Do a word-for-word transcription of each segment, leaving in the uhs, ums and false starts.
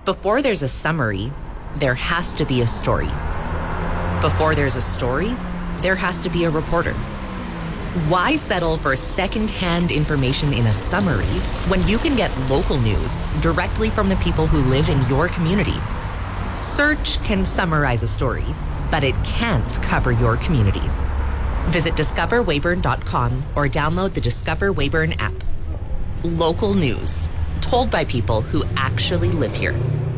Before there's a summary, there has to be a story. Before there's a story, there has to be a reporter. Why settle for second-hand information in a summary when you can get local news directly from the people who live in your community? Search can summarize a story, but it can't cover your community. Visit discover weyburn dot com or download the Discover Weyburn app. Local news, told by people who actually live here.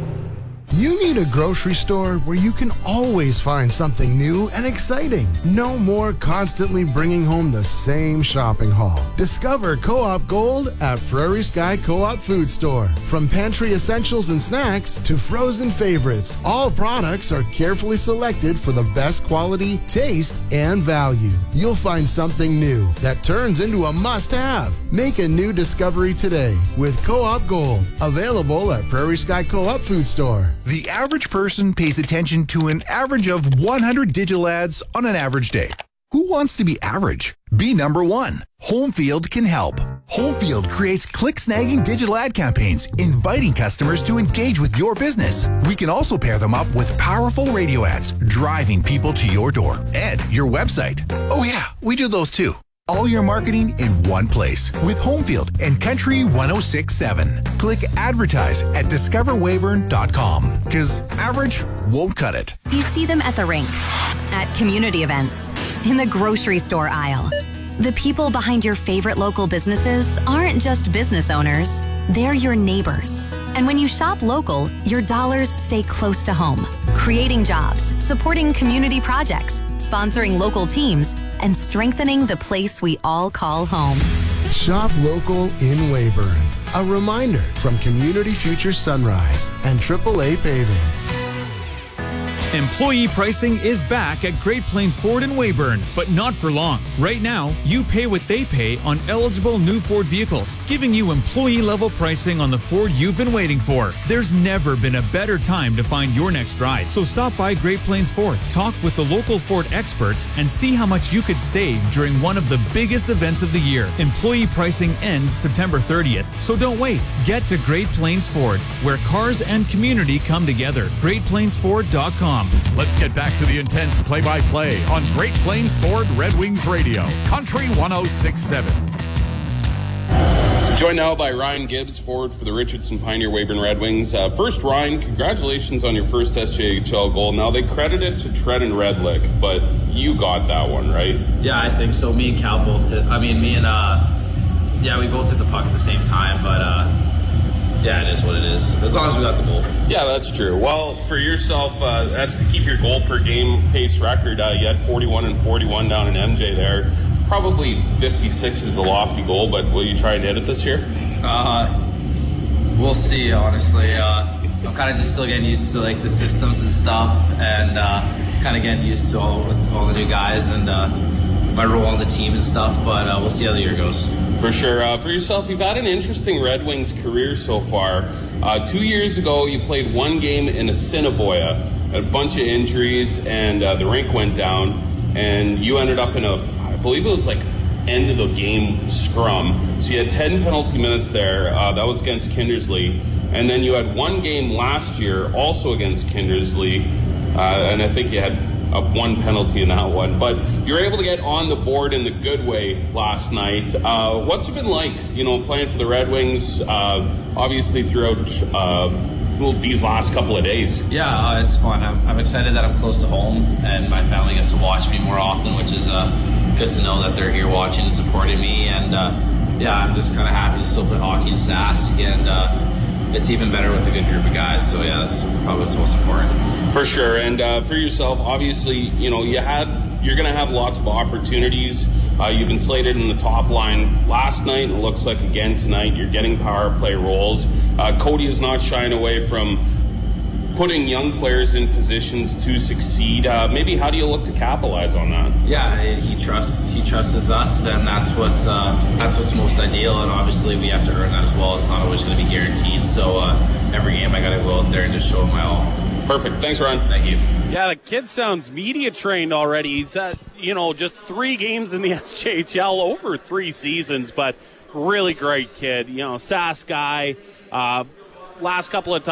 You need a grocery store where you can always find something new and exciting. No more constantly bringing home the same shopping haul. Discover Co-op Gold at Prairie Sky Co-op Food Store. From pantry essentials and snacks to frozen favorites, all products are carefully selected for the best quality, taste, and value. You'll find something new that turns into a must-have. Make a new discovery today with Co-op Gold. Available at Prairie Sky Co-op Food Store. The average person pays attention to an average of one hundred digital ads on an average day. Who wants to be average? Be number one. Homefield can help. Homefield creates click-snagging digital ad campaigns, inviting customers to engage with your business. We can also pair them up with powerful radio ads, driving people to your door and your website. Oh yeah, we do those too. All your marketing in one place with Homefield and Country one oh six point seven. Click advertise at discover weyburn dot com because average won't cut it. You see them at the rink, at community events, in the grocery store aisle. The people behind your favorite local businesses aren't just business owners, they're your neighbors. And when you shop local, your dollars stay close to home, creating jobs, supporting community projects, sponsoring local teams, and strengthening the place we all call home. Shop local in Weyburn. A reminder from Community Future Sunrise and triple A Paving. Employee pricing is back at Great Plains Ford in Weyburn, but not for long. Right now, you pay what they pay on eligible new Ford vehicles, giving you employee-level pricing on the Ford you've been waiting for. There's never been a better time to find your next ride. So stop by Great Plains Ford, talk with the local Ford experts, and see how much you could save during one of the biggest events of the year. Employee pricing ends September thirtieth, so don't wait. Get to Great Plains Ford, where cars and community come together. great plains ford dot com. Let's get back to the intense play-by-play on Great Plains Ford Red Wings Radio, Country one oh six point seven. Joined now by Ryan Gibbs, forward for the Richardson Pioneer Weyburn Red Wings. Uh, first, Ryan, congratulations on your first S J H L goal. Now, they credit it to Trent and Redlick, but you got that one, right? Yeah, I think so. Me and Cal both hit, I mean, me and, uh, yeah, we both hit the puck at the same time, but, uh, yeah, it is what it is, as long as we got the goal. Yeah, that's true. Well, for yourself, uh, that's to keep your goal per game pace record. Uh, you had forty-one and forty-one down in M J there. Probably fifty-six is a lofty goal, but will you try and hit it this year? Uh, we'll see, honestly. Uh, I'm kind of just still getting used to like the systems and stuff, and uh, kind of getting used to all with all the new guys and uh, my role on the team and stuff, but uh, we'll see how the year goes. For sure. Uh, for yourself, you've had an interesting Red Wings career so far. Uh, two years ago, you played one game in Assiniboia, a bunch of injuries, and uh, the rink went down, and you ended up in a, I believe it was like end of the game scrum. So you had ten penalty minutes there. Uh, that was against Kindersley. And then you had one game last year, also against Kindersley, uh, and I think you had Uh, one penalty in that one, but you were able to get on the board in the good way last night. Uh, what's it been like, you know, playing for the Red Wings, uh, obviously throughout uh, these last couple of days? Yeah, uh, it's fun. I'm, I'm excited that I'm close to home and my family gets to watch me more often, which is uh, good to know that they're here watching and supporting me. And uh, yeah, I'm just kind of happy to still play hockey in Sask, and uh, it's even better with a good group of guys. So yeah, that's probably what's most important. For sure. And uh, for yourself, obviously, you know, you had, you're going to have lots of opportunities. Uh, you've been slated in the top line last night, and it looks like again tonight you're getting power play roles. Uh, Cody is not shying away from putting young players in positions to succeed. Uh, maybe how do you look to capitalize on that? Yeah, he trusts he trusts us, and that's what's uh, that's what's most ideal. And obviously, we have to earn that as well. It's not always going to be guaranteed. So uh, every game, I got to go out there and just show him my all. Perfect. Thanks, Ron. Thank you. Yeah, the kid sounds media trained already. He's at, you know, just three games in the S J H L over three seasons, but really great kid. You know, Sask guy. Uh, last couple of times.